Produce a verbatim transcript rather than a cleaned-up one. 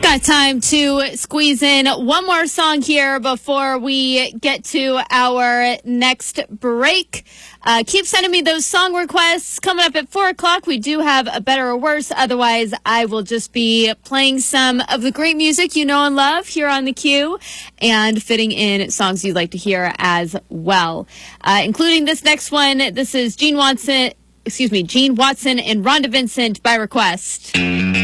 Got time to squeeze in one more song here before we get to our next break. Uh, keep sending me those song requests. Coming up at four o'clock, we do have a better or worse. Otherwise, I will just be playing some of the great music you know and love here on the Q and fitting in songs you'd like to hear as well, uh, including this next one. This is Gene Watson, excuse me, Gene Watson and Rhonda Vincent by request.